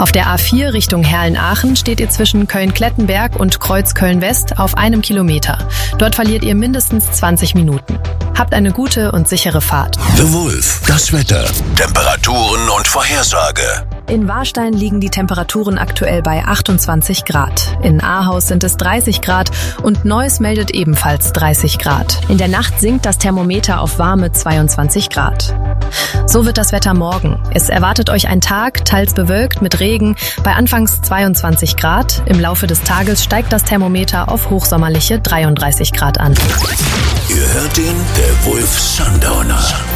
Auf der A4 Richtung Herrlen-Aachen steht ihr zwischen Köln-Klettenberg und Kreuz-Köln-West auf 1 Kilometer. Dort verliert ihr mindestens 20 Minuten. Habt eine gute und sichere Fahrt. The Wolf, das Wetter, Temperaturen und Vorhersage. In Warstein liegen die Temperaturen aktuell bei 28 Grad. In Ahaus sind es 30 Grad und Neuss meldet ebenfalls 30 Grad. In der Nacht sinkt das Thermometer auf warme 22 Grad. So wird das Wetter morgen. Es erwartet euch ein Tag, teils bewölkt mit Regen, bei anfangs 22 Grad. Im Laufe des Tages steigt das Thermometer auf hochsommerliche 33 Grad an. Ihr hört den The Wolf Sundowner.